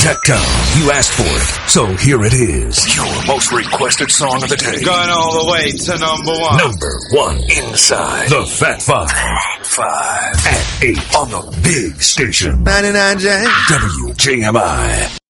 Tech Town, you asked for it, so here it is. Your most requested song of the day. Going all the way to number one. Number one inside the Fat Five. At 8 on the big station. 99 J. WJMI.